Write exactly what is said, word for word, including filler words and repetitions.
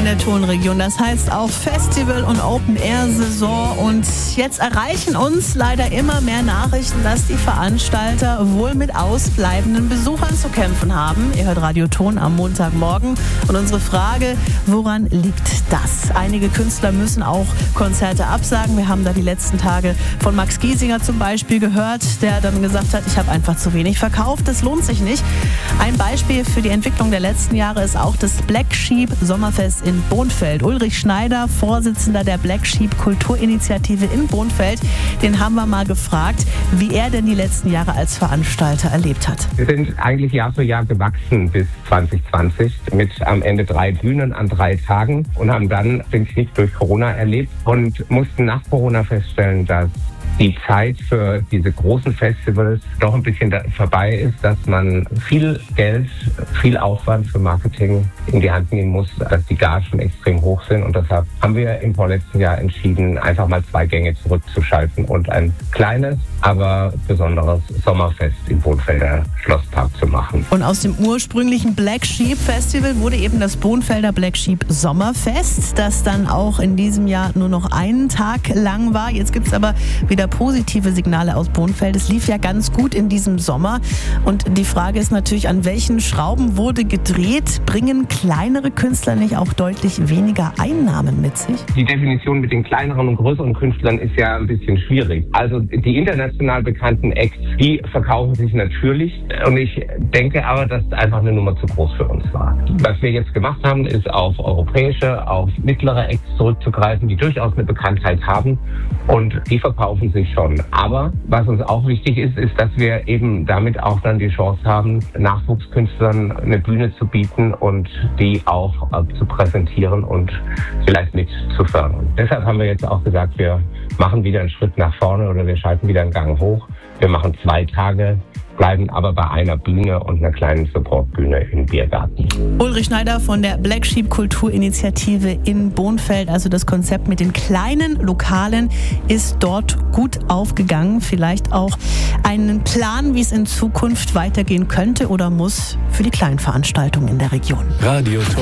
der Tonregion. Das heißt auch Festival- und Open-Air-Saison. Und jetzt erreichen uns leider immer mehr Nachrichten, dass die Veranstalter wohl mit ausbleibenden Besuchern zu kämpfen haben. Ihr hört Radio Ton am Montagmorgen. Und unsere Frage, woran liegt das? Einige Künstler müssen auch Konzerte absagen. Wir haben da die letzten Tage von Max Giesinger zum Beispiel gehört, der dann gesagt hat, ich habe einfach zu wenig verkauft. Das lohnt sich nicht. Ein Beispiel für die Entwicklung der letzten Jahre ist auch das Black Sheep Sommerfest in Bonfeld. Ulrich Schneider, Vorsitzender der Black Sheep Kulturinitiative in Bonfeld, den haben wir mal gefragt, wie er denn die letzten Jahre als Veranstalter erlebt hat. Wir sind eigentlich Jahr für Jahr gewachsen bis zwanzig zwanzig mit am Ende drei Bühnen an drei Tagen und haben dann den Knick durch Corona erlebt und mussten nach Corona feststellen, dass die Zeit für diese großen Festivals doch ein bisschen vorbei ist, dass man viel Geld, viel Aufwand für Marketing in die Hand nehmen muss, dass die Gagen extrem hoch sind. Und deshalb haben wir im vorletzten Jahr entschieden, einfach mal zwei Gänge zurückzuschalten und ein kleines, aber besonderes Sommerfest im Bonfelder Schlosspark zu machen. Und aus dem ursprünglichen Black Sheep Festival wurde eben das Bonfelder Black Sheep Sommerfest, das dann auch in diesem Jahr nur noch einen Tag lang war. Jetzt gibt es aber wieder positive Signale aus Bonfeld. Es lief ja ganz gut in diesem Sommer. Und die Frage ist natürlich, an welchen Schrauben wurde gedreht? Bringen kleinere Künstler nicht auch deutlich weniger Einnahmen mit sich? Die Definition mit den kleineren und größeren Künstlern ist ja ein bisschen schwierig. Also die international bekannten Acts, die verkaufen sich natürlich. Und ich denke aber, dass es einfach eine Nummer zu groß für uns war. Was wir jetzt gemacht haben, ist auf europäische, auf mittlere Acts zurückzugreifen, die durchaus eine Bekanntheit haben. Und die verkaufen sich schon. Aber was uns auch wichtig ist, ist, dass wir eben damit auch dann die Chance haben, Nachwuchskünstlern eine Bühne zu bieten und die auch äh, zu präsentieren und vielleicht mit zu fördern. Deshalb haben wir jetzt auch gesagt, wir machen wieder einen Schritt nach vorne oder wir schalten wieder einen Gang hoch. Wir machen zwei Tage, bleiben aber bei einer Bühne und einer kleinen Supportbühne im Biergarten. Ulrich Schneider von der Black Sheep Kulturinitiative in Bonfeld. Also das Konzept mit den kleinen Lokalen ist dort gut aufgegangen. Vielleicht auch einen Plan, wie es in Zukunft weitergehen könnte oder muss für die kleinen Veranstaltungen in der Region. Radio